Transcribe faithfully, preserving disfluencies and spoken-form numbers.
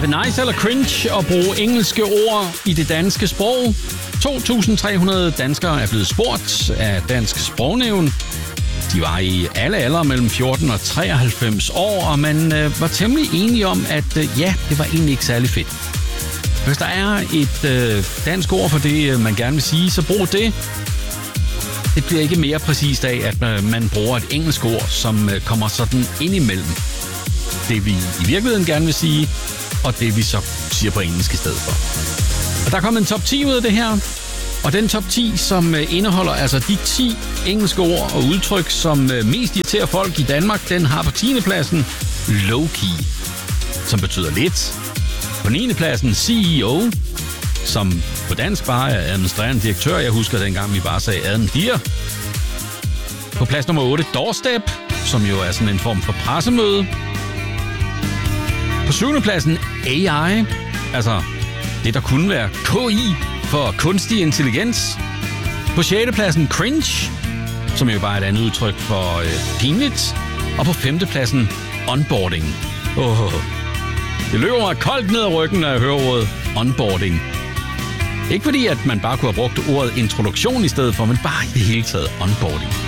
det nice eller cringe at bruge engelske ord i det danske sprog? to tusind tre hundrede danskere er blevet spurgt af Dansk Sprognævn. De var i alle aldre mellem fjorten og treoghalvfems år, og man øh, var temmelig enige om, at øh, ja, det var egentlig ikke særlig fedt. Hvis der er et øh, dansk ord for det, man gerne vil sige, så brug det. Det bliver ikke mere præcist af, at øh, man bruger et engelsk ord, som øh, kommer sådan ind imellem det, vi i virkeligheden gerne vil sige, og det, vi så siger på engelsk i stedet for. Og der er kommet en top ti ud af det her, og den top ti, som øh, indeholder altså de ti engelske ord og udtryk, som øh, mest irriterer folk i Danmark, den har på tiende pladsen low-key, som betyder lidt. På niende pladsen C E O, som på dansk bare er administrerende direktør. Jeg husker dengang, vi bare sagde admin-dir. På plads nummer otte, doorstep, som jo er sådan en form for pressemøde. På syvende pladsen A I, altså det, der kunne være K I for kunstig intelligens. På sjette pladsen cringe, som jo bare er et andet udtryk for øh, pinligt. Og på femte pladsen onboarding. Åh, det løber mig koldt ned ad ryggen, når jeg hører ordet onboarding. Ikke fordi, at man bare kunne have brugt ordet introduktion i stedet for, men bare i det hele taget onboarding.